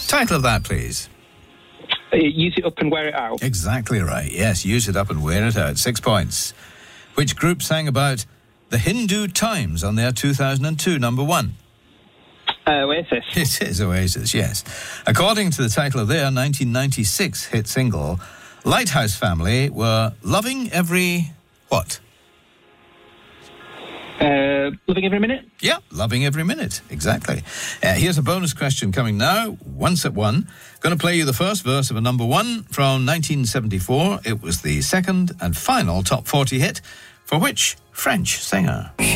Title of that, please. Use It Up and Wear It Out. Exactly right. Yes, Use It Up and Wear It Out. 6 points. Which group sang about the Hindu Times on their 2002 number one? Oasis. It is Oasis, yes. According to the title of their 1996 hit single, Lighthouse Family were loving every... what? Loving Every Minute? Yeah, loving every minute. Exactly. Here's a bonus question coming now. Once at one. Going to play you the first verse of a number one from 1974. It was the second and final top 40 hit for which French singer?